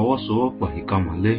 fọwọ́sowọ́pọ̀ ìkan mọ́lé.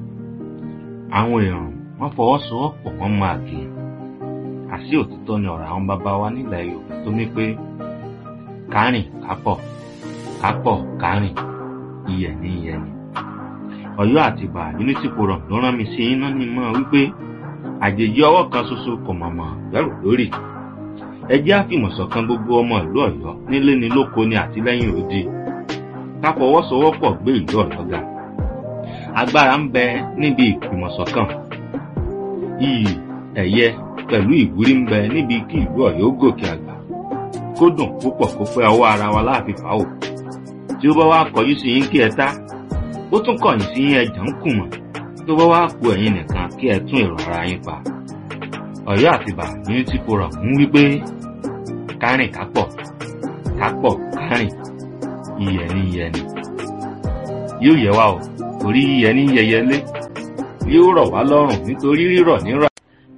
Àwọn èèyàn wọ́n fọwọ́sowọ́pọ̀ wọ́n máa kì í. Àṣé òtítọ́ ni ọ̀rọ̀ àwọn bàbá wa nílẹ̀ Yorùbá tó ní pé kárìn kápọ̀, kápọ̀ kárìn, iyẹ̀ ní iyẹ̀ ni. Ọ̀yọ́ Àtìbà Unity Forum ló rán mi sí iná ní mọ́ wípé àjèjì ọwọ́ kan ṣoṣo kò mọ̀mọ́ bẹ̀rù lórí. Ẹ jẹ́ àfìmọ̀ṣọ̀kan gbogbo ọmọ ìlú Ọ̀yọ́ nílé ni lóko ni àtìlẹ́yìn òde. Ká fọwọ́sowọ́pọ̀ gbé ìlú Ọ̀yọ́ ga. Agbára ń bẹ níbi ìfìmọ̀ṣọ̀kan. Iyì, ẹ̀yẹ pẹ̀lú ìwúrí ń bẹ níbi kí ìlú Ọ̀yọ́ gòkè àgbà. Kó dùn púpọ̀ kó pẹ́ ọwọ́ ara wa láàfin fàáwò. Tí ó bá wá kọjú sí yín kí ẹ tá, ó tún kọ̀yìn sí yín ẹ̀jẹ̀ ń kùmọ̀. Tó bá wá ku ẹ̀yin nìkan kí ẹ tún èrò ara yín pa. Ọ̀yọ́ Àtìbà Unity Forum ń wí pé kárìn kápọ̀, kápọ̀ kárìn, iyẹ̀ ní iyẹ̀ ni. Yóò yẹ wá o, torí iyẹ̀ ní yẹyẹlé. Yóò rọ̀ wá lọ́rùn nítorí rírọ̀ ní rà.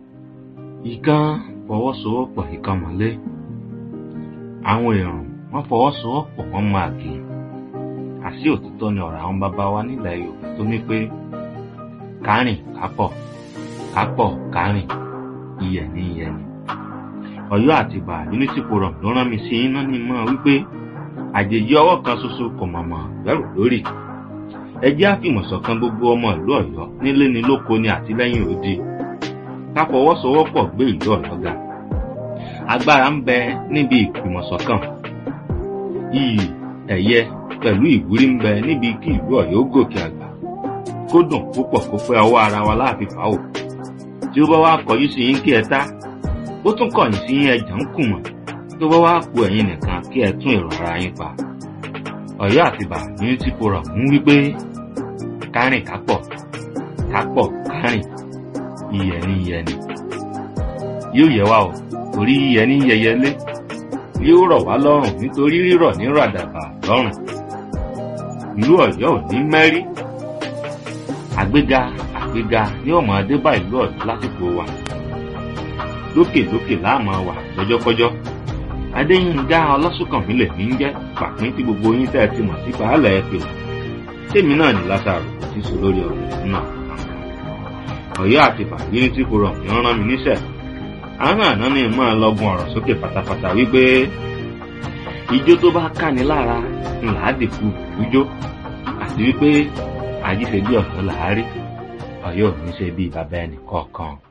Ìkan fọwọ́sowọ́pọ̀ ìkan mọ́lé. Àwọn èèyàn wọ́n fọwọ́sowọ́pọ̀ wọ́n máa kì í. Àṣé òtítọ́ ni ọ̀rọ̀ àwọn bàbá wa nílẹ̀ Yorùbá tó ní pé kárìn kápọ̀, kápọ̀ kárìn, iyẹ̀ ní iyẹ̀ ni. Ọ̀yọ́ Àtìbà Unity Forum ló rán mi sí iná ní mọ́ wípé àjèjì ọwọ́ kan ṣoṣo kò mọ̀mọ́ bẹ̀rù lórí. Ẹ jẹ́ àfìmọ̀ṣọ̀kan gbogbo ọmọ ìlú Ọ̀yọ́ nílé ni lóko ni àtìlẹ́yìn òde. Ká fọwọ́sowọ́pọ̀ gbé ìlú Ọ̀yọ́ ga. Agbára ń bẹ níbi ìfìmọ̀ṣọ̀kan. Iyì, ẹ̀yẹ pẹ̀lú ìwúrí ń bẹ níbi kí ìlú Ọ̀yọ́ gòkè àgbà. Kó dùn púpọ̀ kó pẹ́ ọwọ́ ara wa láàfin fàáwò. Tí ó bá wá kọjú sí yín kí ẹ tá, ó tún kọ̀yìn sí yín ẹ̀jẹ̀ ń kùmọ̀. Tó bá wá ku ẹ̀yin nìkan kí ẹ tún èrò ara yín pa. Ọ̀yọ́ Àtìbà Unity Forum ń wí pé kárìn kápọ̀, kápọ̀ kárìn, iyẹ̀ ní iyẹ̀ ni. Yóò yẹ wá o, torí iyẹ̀ ní yẹyẹlé. Yóò rọ̀ wá lọ́rùn nítorí rírọ̀ ní ràdàbà lọ́rùn. Ìlú Ọ̀yọ́ ò ní mẹ́rí. Àgbéga àgbéga ní ó máa dé bá ìlú Ọ̀yọ́ lásìkò wa. Lókè lókè la máa wà lọ́jọ́kọ́jọ́. Adéyínká Ọlásùnkànmí lèmi ń jẹ́ pàpín tí gbogbo yín tẹ́ ẹ ti mọ̀ sí baálẹ̀ ẹ̀pẹ̀. Tèmi náà ní Lásárù tí sọ lórí ọ̀rọ̀ náà. Ọ̀yọ́ Àtìbà Unity Forum ni wọ́n rán mi níṣẹ́. Àwọn àná ni máa lọ́gun ọ̀rọ̀ sókè pátápátá wípé ijó tó bá káni lára ńlá dìkú ijó àti wípé àjíṣe bí ọ̀yọ́ làárí Ọ̀yọ́ ò ní ṣe bí bàbá ẹnì kọ̀ọ̀kan.